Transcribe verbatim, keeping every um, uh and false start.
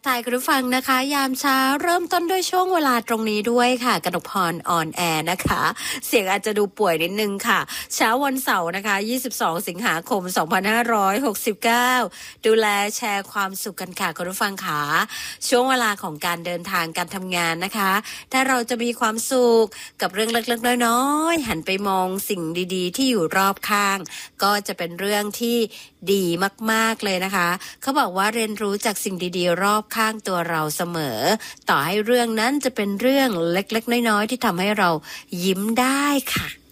ทายคุณผู้ฟังนะคะยามเช้าเริ่มต้นด้วยช่วงเวลาตรงนี้ด้วยค่ะกนกพรออนแอร์นะคะเสียงอาจจะดูป่วยนิดนึงค่ะเช้าวันเสาร์นะคะยี่สิบสองสิงหาคมสองพันห้าร้อยหกสิบเก้าดูแลแชร์ความสุขกันค่ะคุณผู้ฟังค่ะช่วงเวลาของการเดินทางการทำงานนะคะถ้าเราจะมีความสุขกับเรื่องเล็กๆน้อยๆหันไปมองสิ่งดีๆที่อยู่รอบข้างก็จะเป็นเรื่องที่ดีมากๆเลยนะคะเขาบอกว่าเรียนรู้จากสิ่งดีๆรอบข้างตัวเราเสมอต่อให้เรื่องนั้นจะเป็นเรื่องเล็กๆน้อยๆที่ทำให้เรายิ้มได้ค่ะ